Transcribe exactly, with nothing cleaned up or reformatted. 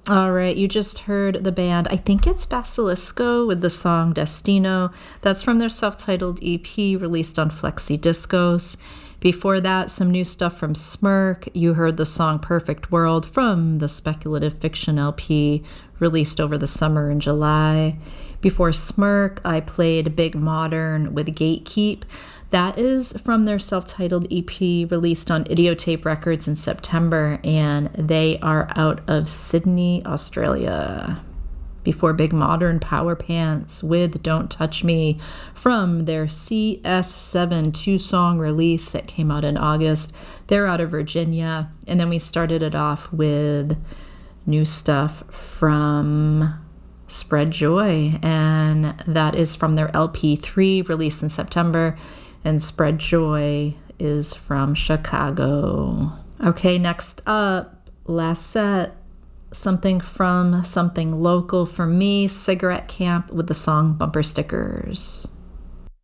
All right, you just heard the band, I think it's Basilisco, with the song Destino. That's from their self-titled E P released on Flexi Discos. Before that, some new stuff from Smirk. You heard the song Perfect World from the Speculative Fiction L P released over the summer in July. Before Smirk, I played Big Modern with Gatekeep. That is from their self-titled E P released on Idiotape Records in September, and they are out of Sydney, Australia. Before Big Modern, Power Pants with Don't Touch Me from their C S seven two-song release that came out in August. They're out of Virginia. And then we started it off with new stuff from Spread Joy, and that is from their L P three released in September. And Spread Joy is from Chicago. Okay, next up, last set, something from something local for me, Cigarette Camp with the song Bumper Stickers.